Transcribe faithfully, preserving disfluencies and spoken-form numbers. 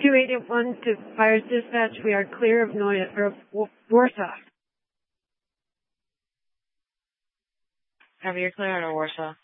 two eight eight one to Fire Dispatch. We are clear of Noy or Warsaw. Have you clear out of Warsaw?